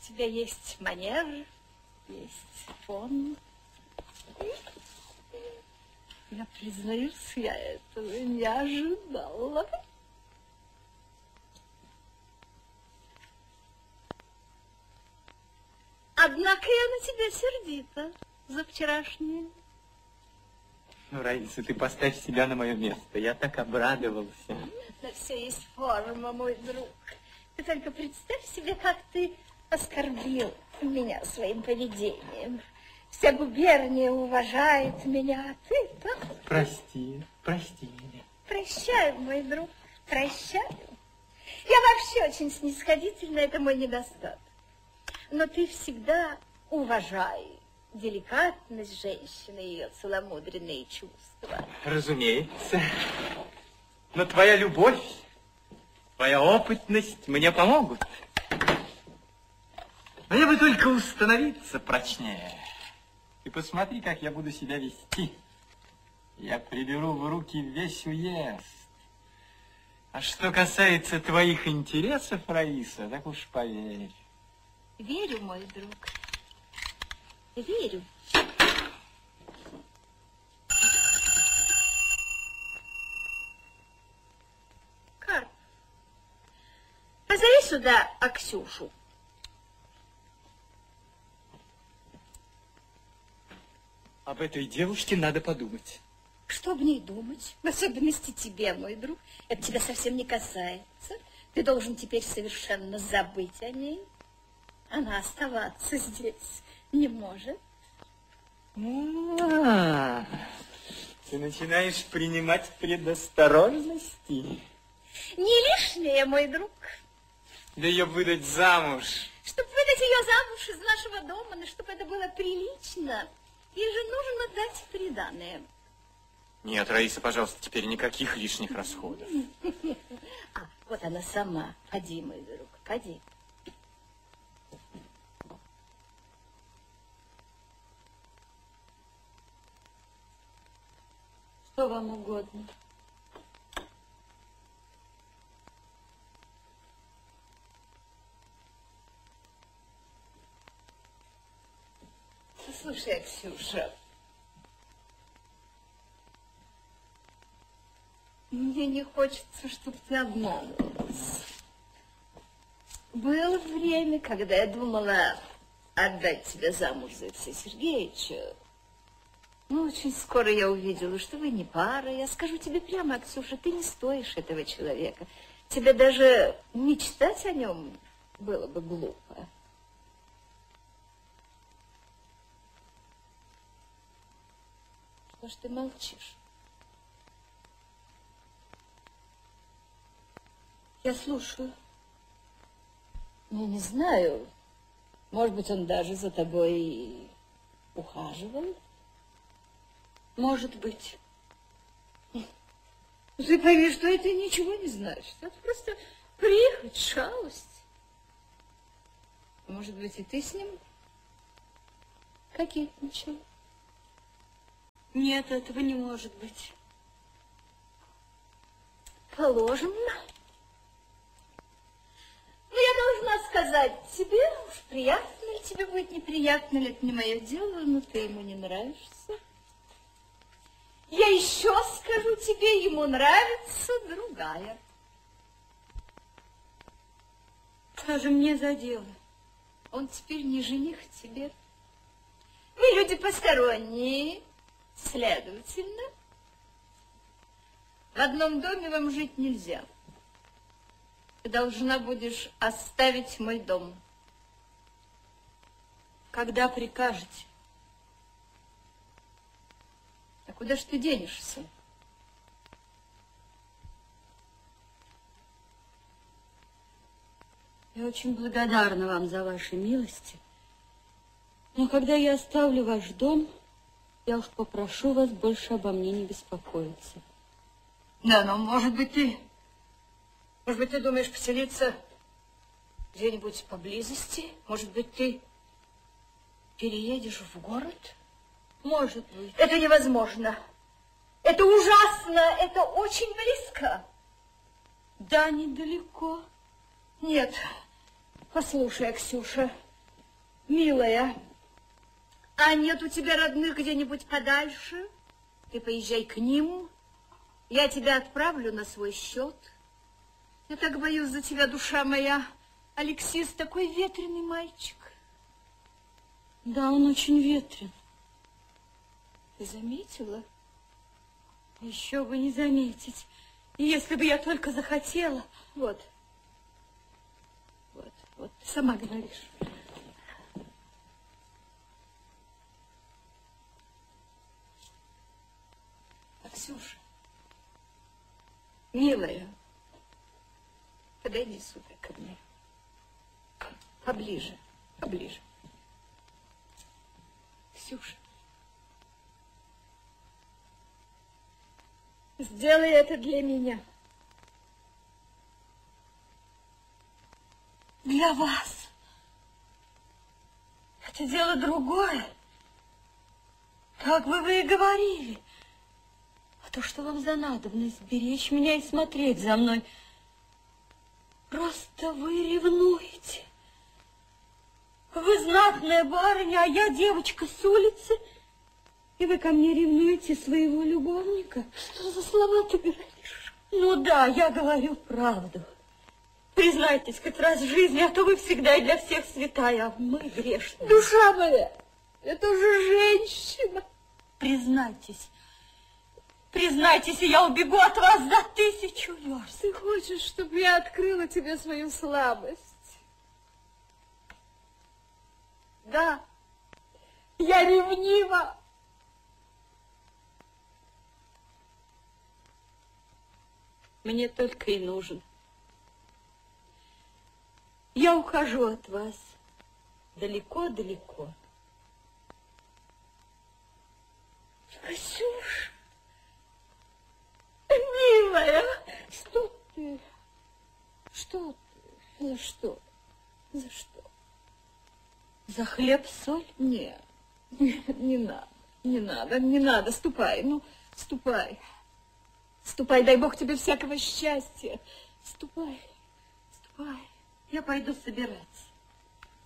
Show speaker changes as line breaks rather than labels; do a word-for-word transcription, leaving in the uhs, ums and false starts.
тебя есть манеры, есть тон. Я признаюсь, я этого не ожидала. Однако я на тебя сердита за вчерашнее.
Ну, Раиса, ты поставь себя на мое место. Я так обрадовался.
На все есть форма, мой друг. Ты только представь себе, как ты оскорбил меня своим поведением. Вся губерния уважает меня, а ты-то...
Прости, прости меня.
Прощаю, мой друг, прощаю. Я вообще очень снисходительна, это мой недостаток. Но ты всегда уважай деликатность женщины и ее целомудренные чувства.
Разумеется. Но твоя любовь, твоя опытность мне помогут. Мне бы только установиться прочнее. И посмотри, как я буду себя вести. Я приберу в руки весь уезд. А что касается твоих интересов, Раиса, так уж поверь.
Верю, мой друг. Верю. Карп, позови сюда Аксюшу.
Об этой девушке надо подумать.
Что об ней думать? В особенности тебе, мой друг. Это тебя совсем не касается. Ты должен теперь совершенно забыть о ней. Она оставаться здесь не может.
А, ты начинаешь принимать предосторожности.
Не лишнее, мой друг.
Да ее выдать замуж.
Чтобы выдать ее замуж из нашего дома, но чтобы это было прилично, ей же нужно дать приданое.
Нет, Раиса, пожалуйста, теперь никаких лишних расходов.
А, вот она сама. Поди, мой друг, поди. Что вам угодно? Слушай, Ксюша, мне не хочется, чтобы ты обманывалась. Было время, когда я думала отдать тебя замуж за Алексея Сергеевича. Ну, очень скоро я увидела, что вы не пара. Я скажу тебе прямо, Ксюша, ты не стоишь этого человека. Тебе даже мечтать о нем было бы глупо. Что ж ты молчишь? Я слушаю. Я не знаю. Может быть, он даже за тобой ухаживал? Может быть. Ты пойми, что это ничего не значит. Это просто приехать, шалость. Может быть, и ты с ним кокетничал? Нет, этого не может быть. Положим. Ну, я должна сказать тебе, уж приятно ли тебе будет, неприятно ли, это не мое дело, но ты ему не нравишься. Я еще скажу тебе, ему нравится другая. Что же мне за дело? Он теперь не жених тебе. Вы люди посторонние, следовательно, в одном доме вам жить нельзя. Ты должна будешь оставить мой дом. Когда прикажете? А куда ж ты денешься? Я очень благодарна вам за ваши милости. Но когда я оставлю ваш дом, я уж попрошу вас больше обо мне не беспокоиться. Да, но может быть ты... Может быть, ты думаешь поселиться где-нибудь поблизости? Может быть, ты переедешь в город? Может быть. Это невозможно. Это ужасно. Это очень близко. Да, недалеко. Нет. Послушай, Ксюша, Милая, а нет у тебя родных где-нибудь подальше? Ты поезжай к ним, я тебя отправлю на свой счет. Я так боюсь за тебя, душа моя. Алексис такой ветреный мальчик. Да, он очень ветрен. Ты заметила? Еще бы не заметить. Если бы я только захотела. Вот. Вот, вот, ты сама говоришь. Ксюша, милая, подойди сюда ко мне. Поближе, поближе. Ксюша, сделай это для меня. Для вас. Это дело другое. Как бы вы и говорили. А то, что вам за надобность беречь меня и смотреть за мной. Просто вы ревнуете. Вы знатная барыня, а я девочка с улицы. И вы ко мне ревнуете своего любовника. Что за слова ты говоришь? Ну да, я говорю правду. Признайтесь хоть раз в жизни, а то вы всегда и для всех святая, а мы грешные. Душа моя, это уже женщина. Признайтесь. Признайтесь, и я убегу от вас за тысячу верст. Ты хочешь, чтобы я открыла тебе свою слабость? Да, я ревнива. Мне только и нужен. Я ухожу от вас далеко-далеко. Ксюша, милая, что ты? Что ты? За что? За что? За хлеб-соль? Нет, не надо, не надо, не надо. Ступай, ну, ступай. Ступай, дай Бог тебе всякого счастья. Ступай, ступай. Я пойду собираться.